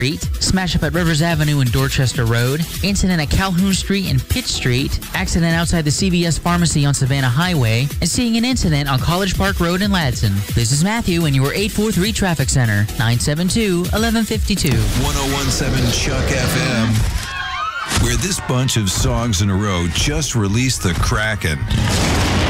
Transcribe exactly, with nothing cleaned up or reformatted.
Smash up at Rivers Avenue and Dorchester Road, incident at Calhoun Street and Pitt Street, accident outside the C V S Pharmacy on Savannah Highway, and seeing an incident on College Park Road in Ladson. This is Matthew and your eight four three Traffic Center, nine seven two, one one five two. one oh one point seven Chuck F M, where this bunch of songs in a row just released the Kraken.